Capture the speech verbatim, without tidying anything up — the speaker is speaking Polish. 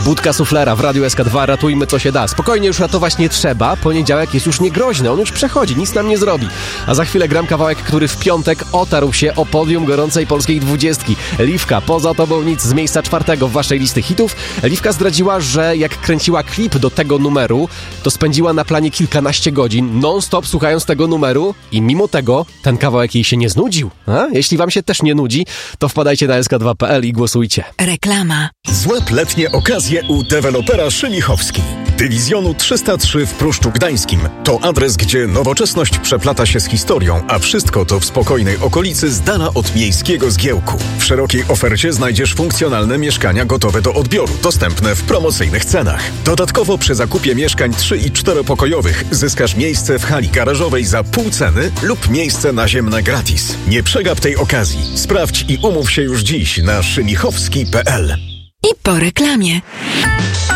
Budka suflera w Radiu S K dwa. Ratujmy co się da. Spokojnie, już ratować nie trzeba. Poniedziałek jest już niegroźny. On już przechodzi. Nic nam nie zrobi. A za chwilę gram kawałek, który w piątek otarł się o podium gorącej polskiej dwudziestki. Liwka, Poza tobą nic, z miejsca czwartego w waszej listy hitów. Liwka zdradziła, że jak kręciła klip do tego numeru, to spędziła na planie kilkanaście godzin non-stop słuchając tego numeru i mimo tego ten kawałek jej się nie znudził. A? Jeśli wam się też nie nudzi, to wpadajcie na S K dwa kropka P L i głosujcie. Reklama. Złap letnie okazje u dewelopera Szymichowski. Dywizjonu trzysta trzy w Pruszczu Gdańskim. To adres, gdzie nowoczesność przeplata się z historią, a wszystko to w spokojnej okolicy z dala od miejskiego zgiełku. W szerokiej ofercie znajdziesz funkcjonalne mieszkania gotowe do odbioru, dostępne w promocyjnych cenach. Dodatkowo przy zakupie mieszkań trzy- i czteropokojowych zyskasz miejsce w hali garażowej za pół ceny lub miejsce naziemne gratis. Nie przegap tej okazji. Sprawdź i umów się już dziś na szymichowski kropka P L. I po reklamie.